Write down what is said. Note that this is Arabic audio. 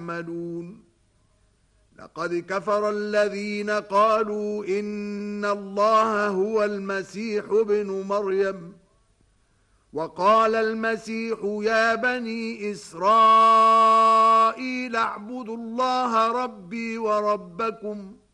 يعملون لقد كفر الذين قالوا إن الله هو المسيح ابن مريم وقال المسيح يا بني إسرائيل اعبدوا الله ربي وربكم